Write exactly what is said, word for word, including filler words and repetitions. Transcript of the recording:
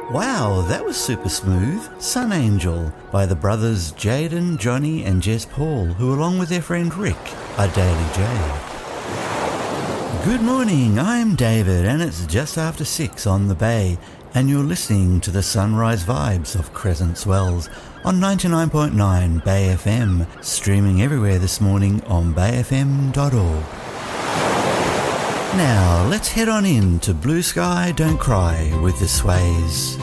Wow, that was super smooth. Sun Angel by the brothers Jaden, Johnny and Jez Paul, who along with their friend Rick are Daily J. Good morning, I'm David and it's just after six on the Bay and you're listening to the Sunrise Vibes of Crescent Swells on ninety-nine point nine Bay F M, streaming everywhere this morning on bay f m dot org. Now, let's head on in to Blue Sky Don't Cry with the Sways.